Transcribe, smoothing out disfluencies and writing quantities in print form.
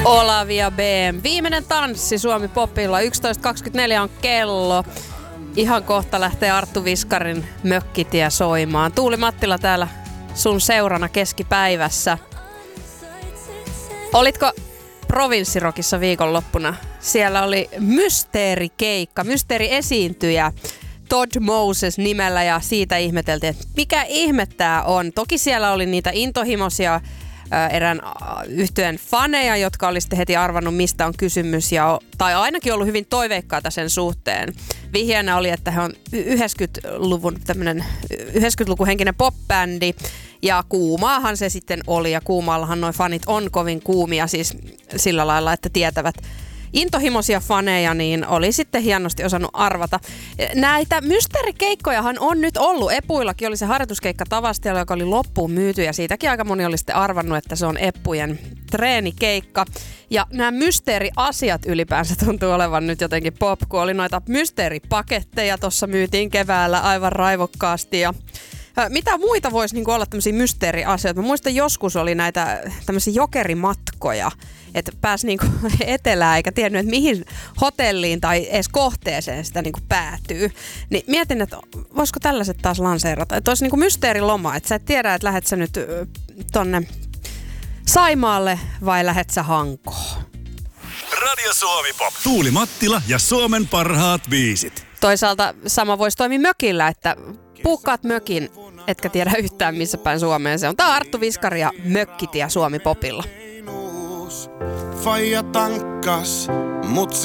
Olavia BM. Viimeinen tanssi Suomi Popilla. 11.24 on kello. Ihan kohta lähtee Arttu Viskarin Mökkitie soimaan. Tuuli Mattila täällä sun seurana keskipäivässä. Olitko Provinssirokissa viikonloppuna? Siellä oli mysteerikeikka, mysteeriesiintyjä Todd Moses nimellä ja siitä ihmeteltiin, että mikä ihme tää on. Toki siellä oli niitä intohimoisia erään yhtyeen faneja, jotka oli sitten heti arvannut, mistä on kysymys, tai ainakin ollut hyvin toiveikkaita sen suhteen. Vihjeenä oli, että he on 90-luvun henkinen pop-bändi, ja kuumaahan se sitten oli, ja kuumaallahan noi fanit on kovin kuumia, siis sillä lailla, että tietävät intohimoisia faneja, niin oli sitten hienosti osannut arvata. Näitä mysteerikeikkojahan on nyt ollut. Epuillakin oli se harjoituskeikka Tavastialla, joka oli loppuun myyty, ja siitäkin aika moni oli sitten arvannut, että se on Eppujen treenikeikka. Ja nämä mysteeriasiat ylipäänsä tuntuu olevan nyt jotenkin pop, kun oli noita mysteeripaketteja tuossa myytiin keväällä aivan raivokkaasti, ja mitä muita voisi olla tämmöisiä mysteeriasioita? Mä muistan, joskus oli näitä tämmöisiä jokerimatkoja, että pääsi etelään eikä tiennyt, että mihin hotelliin tai edes kohteeseen sitä päätyy. Niin mietin, että voisiko tällaiset taas lanseerata, että olisi mysteeriloma, että sä et tiedä, että lähet sä nyt tonne Saimaalle vai lähet sä Hankoon. Radio Suomi Pop. Tuuli Mattila ja Suomen parhaat biisit. Toisaalta sama voisi toimia mökillä, että puukkaat mökin, etkä tiedä yhtään missä päin Suomeen se on. Tää on Arttu Viskari ja Mökkitie Suomi Popilla. Faija tankkas, mut